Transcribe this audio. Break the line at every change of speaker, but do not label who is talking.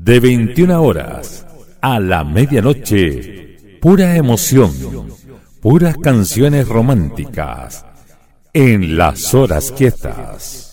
de 21 horas a la medianoche, pura emoción, puras canciones románticas en las horas quietas.